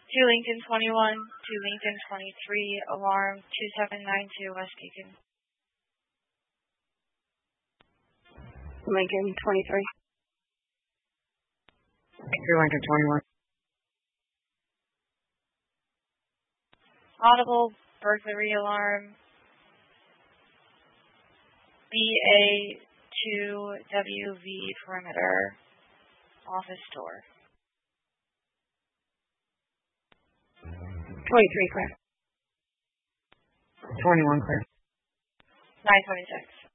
To Lincoln 21, to Lincoln 23, alarm 2792 West Beacon. Lincoln 23. To Lincoln 21. Audible burglary alarm BA2WV perimeter office door. 23 clear. 21 clear. 926.